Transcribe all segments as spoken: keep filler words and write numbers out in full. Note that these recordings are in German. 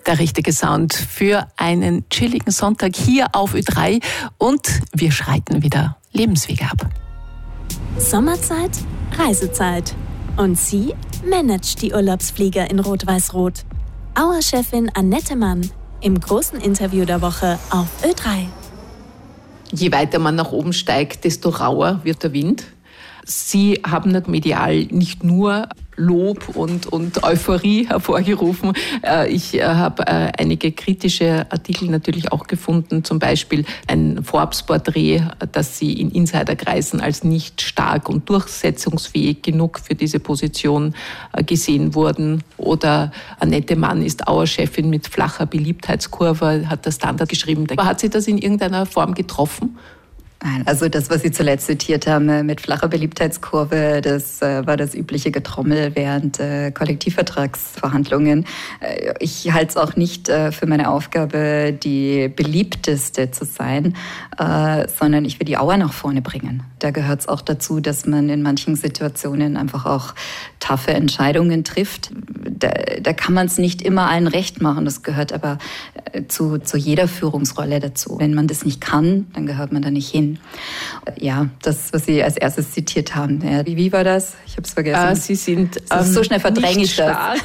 Der richtige Sound für einen chilligen Sonntag hier auf Ö drei und wir schreiten wieder Lebenswege ab. Sommerzeit, Reisezeit. Und sie managt die Urlaubsflieger in Rot-Weiß-Rot. Auer-Chefin Annette Mann im großen Interview der Woche auf Ö drei. Je weiter man nach oben steigt, desto rauer wird der Wind. Sie haben medial nicht nur Lob und, und Euphorie hervorgerufen. Ich habe einige kritische Artikel natürlich auch gefunden, zum Beispiel ein Forbes-Porträt, das Sie in Insiderkreisen als nicht stark und durchsetzungsfähig genug für diese Position gesehen wurden. Oder Annette Mann ist Auer-Chefin mit flacher Beliebtheitskurve, hat der Standard geschrieben. Hat Sie das in irgendeiner Form getroffen? Nein, also das, was Sie zuletzt zitiert haben mit flacher Beliebtheitskurve, das äh, war das übliche Getrommel während äh, Kollektivvertragsverhandlungen. Äh, ich halte es auch nicht äh, für meine Aufgabe, die beliebteste zu sein, äh, sondern ich will die Auer nach vorne bringen. Da gehört es auch dazu, dass man in manchen Situationen einfach auch taffe Entscheidungen trifft. Da, da kann man es nicht immer allen recht machen. Das gehört aber äh, zu, zu jeder Führungsrolle dazu. Wenn man das nicht kann, dann gehört man da nicht hin. Ja, das, was Sie als erstes zitiert haben. Ja, wie, wie war das? Ich habe es vergessen. Äh, Sie sind ähm, so schnell verdränge ich das. Stark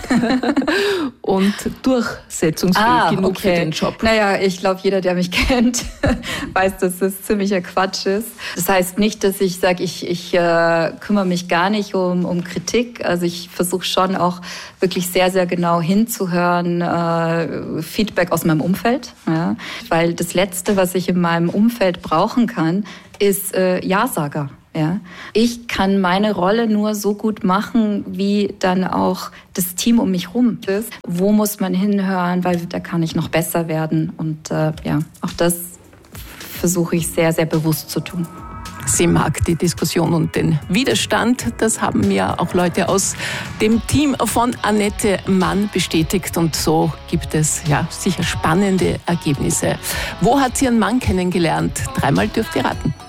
und durchsetzungsfähig ah, genug okay. für den Job. Naja, ich glaube, jeder, der mich kennt, weiß, dass das ziemlicher Quatsch ist. Das heißt nicht, dass ich sage, ich, ich äh, kümmere mich gar nicht um, um Kritik. Also ich versuche schon auch wirklich sehr, sehr genau hinzuhören, äh, Feedback aus meinem Umfeld. Ja? Weil das Letzte, was ich in meinem Umfeld brauchen kann, ist äh, Ja-Sager. Ja? Ich kann meine Rolle nur so gut machen, wie dann auch das Team um mich rum ist. Wo muss man hinhören, weil da kann ich noch besser werden. Und äh, ja, auch das versuche ich sehr, sehr bewusst zu tun. Sie mag die Diskussion und den Widerstand. Das haben mir auch Leute aus dem Team von Annette Mann bestätigt. Und so gibt es ja sicher spannende Ergebnisse. Wo hat sie ihren Mann kennengelernt? Dreimal dürft ihr raten.